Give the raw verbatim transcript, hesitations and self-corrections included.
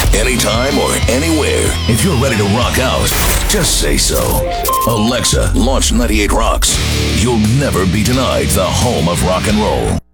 anytime or anywhere. If you're ready to rock out, just say so. Alexa, launch ninety-eight Rocks. You'll never be denied the home of rock and roll.